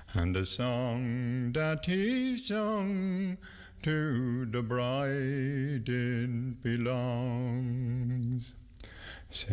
And the song that he sung to the bride did belong.